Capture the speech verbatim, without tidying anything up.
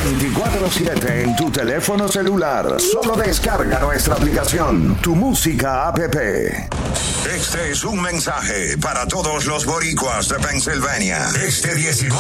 veinticuatro siete en tu teléfono celular. Solo descarga nuestra aplicación, Tu Música App. Este es un mensaje para todos los boricuas de Pensilvania. Este diecinueve